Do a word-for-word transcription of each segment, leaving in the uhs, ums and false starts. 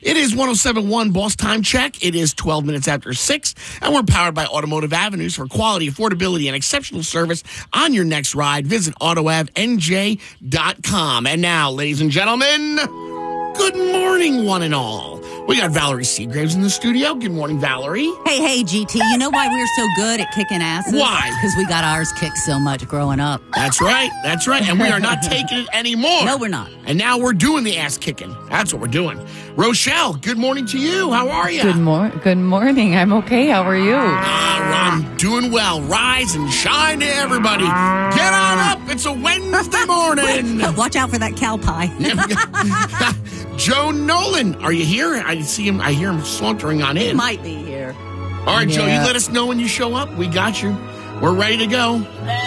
It is one oh seven point one Boss Time Check. It is twelve minutes after six, and we're powered by Automotive Avenues for quality, affordability, and exceptional service on your next ride. Visit auto av n j dot com. And now, ladies and gentlemen, good morning, one and all. We got Valerie Seagraves in the studio. Good morning, Valerie. Hey, hey, G T. You know why we're so good at kicking asses? Why? Because we got ours kicked so much growing up. That's right. That's right. And we are not taking it anymore. No, we're not. And now we're doing the ass kicking. That's what we're doing. Rochelle, good morning to you. How are you? Good, mor- good morning. I'm okay. How are you? Uh, I'm doing well. Rise and shine to everybody. Get on up. It's a Wednesday morning. Watch out for that cow pie. Joe Nolan, are you here? I see him. I hear him sauntering on in. He might be here. All right, Yeah. Joe, you let us know when you show up. We got you. We're ready to go.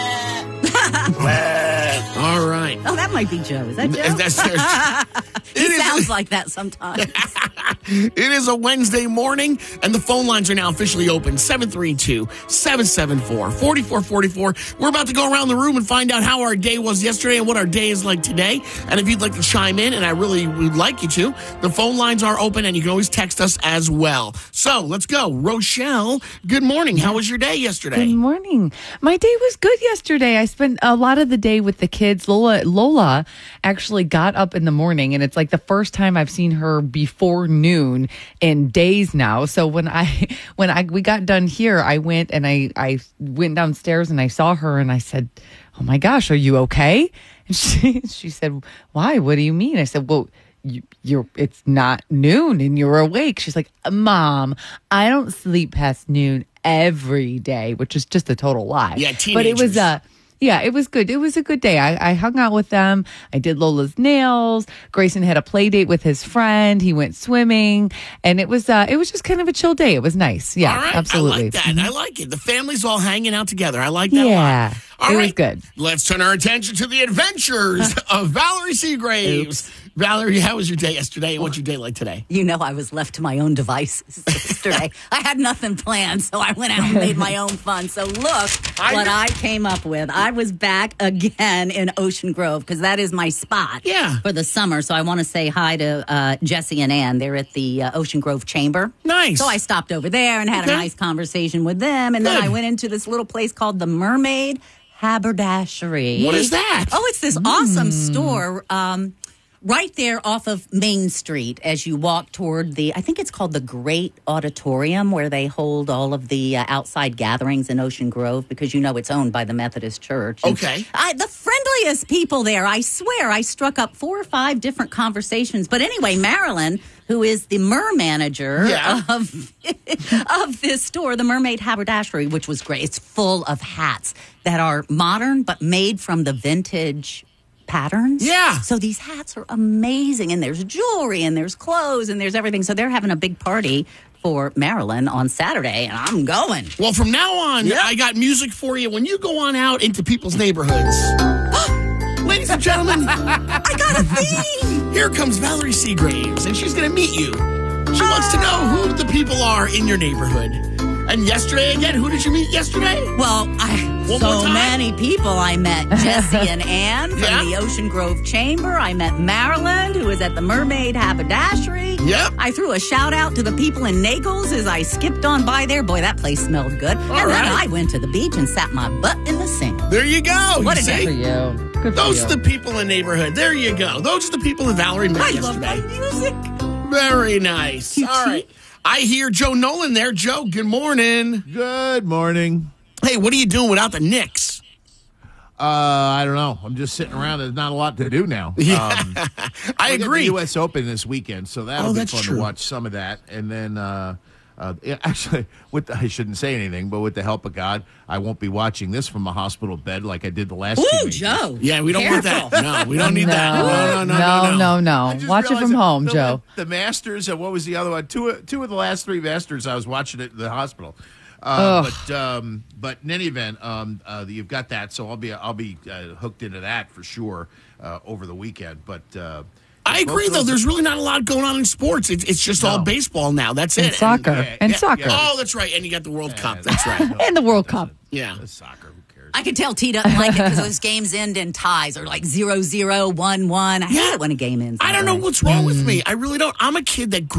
All right. Oh, that might be Joe. Is that Joe? That's, he it is- sounds like that sometimes. It is a Wednesday morning, and the phone lines are now officially open. seven three two, seven seven four, four four four four. We're about to go around the room and find out how our day was yesterday and what our day is like today. And if you'd like to chime in, and I really would like you to, the phone lines are open, and you can always text us as well. So let's go. Rochelle, good morning. How was your day yesterday? Good morning. My day was good yesterday. I spent a lot of the day with the kids. Lola Lola actually got up in the morning, and it's like the first time I've seen her before noon in days now. So when I when I we got done here, I went and I I went downstairs and I saw her and I said, "Oh my gosh, are you okay?" And she she said, "Why? What do you mean?" I said, "Well, You, you're it's not noon and you're awake." She's like, "Mom, I don't sleep past noon every day," which is just a total lie. Yeah, But it was teenagers. uh yeah, it was good. It was a good day. I, I hung out with them. I did Lola's nails. Grayson had a play date with his friend. He went swimming, and it was uh it was just kind of a chill day. It was nice. Yeah, All right. absolutely. I like that. I like it. The family's all hanging out together. I like that Yeah, a lot. All it right. was good. Let's turn our attention to the adventures of Valerie Seagraves. Valerie, how was your day yesterday, and what's your day like today? You know I was left to my own devices yesterday. I had nothing planned, so I went out and made my own fun. So look I what know. I came up with. I was back again in Ocean Grove because that is my spot Yeah. for the summer. So I want to say hi to uh, Jesse and Ann. They're at the uh, Ocean Grove Chamber. Nice. So I stopped over there and had Okay. a nice conversation with them. And then Good. I went into this little place called the Mermaid Haberdashery. What is that? Oh, it's this awesome store um, right there off of Main Street as you walk toward the, I think it's called the Great Auditorium, where they hold all of the uh, outside gatherings in Ocean Grove, because you know it's owned by the Methodist Church. And Okay. I, the friendliest people there, I swear. I struck up four or five different conversations. But anyway, Marilyn, who is the mer manager Yeah. of, of this store, the Mermaid Haberdashery, which was great. It's full of hats that are modern but made from the vintage patterns. Yeah. So these hats are amazing, and there's jewelry, and there's clothes, and there's everything. So they're having a big party for Marilyn on Saturday, and I'm going. Well, from now on, Yep. I got music for you when you go on out into people's neighborhoods. Ladies and gentlemen, I got a theme. here comes Valerie Seagraves, and she's going to meet you. She wants to know who the people are in your neighborhood. And yesterday, again, who did you meet yesterday? Well, I, One more so time? many people. I met Jesse and Ann from Yeah. the Ocean Grove Chamber. I met Marilyn, who was at the Mermaid Haberdashery. Yep. I threw a shout out to the people in Nagels as I skipped on by there. Boy, that place smelled good. and then right. I went to the beach and sat my butt in the sink. There you go. What you a see? day. For you. Good for Those you. are the people in the neighborhood. There you go. Those are the people that Valerie met I love yesterday. my music. Very nice. All right. I hear Joe Nolan there. Joe, good morning. Good morning. Hey, what are you doing without the Knicks? Uh, I don't know. I'm just sitting around. There's not a lot to do now. Yeah. Um, I we got agree. The U S Open this weekend, so that'll Oh, be that's fun true. to watch some of that. And then, uh, uh, yeah, actually, with the, I shouldn't say anything, but with the help of God, I won't be watching this from a hospital bed like I did the last two Ooh, majors. Joe. Yeah, we don't want Careful. that. No, we don't need that. No, no, no, no, no, no, no. I just Watch it realized from that home, the, Joe. The Masters, and what was the other one? Two, two of the last three Masters, I was watching it at the hospital. Uh, but um, but in any event, um, uh, you've got that, so I'll be I'll be uh, hooked into that for sure uh, over the weekend. But uh, I both agree, of though. those- There's really not a lot going on in sports. It's, it's just all No. baseball now. That's it. And soccer. yeah, and yeah, soccer. yeah. Oh, that's right. And you got the World Cup. That's right. And the World Cup. Yeah. It's soccer. Who cares? I could tell T doesn't like it because those games end in ties or like zero zero, one one. I hate Yeah. it when a game ends. I that don't know way. what's wrong with me. I really don't. I'm a kid that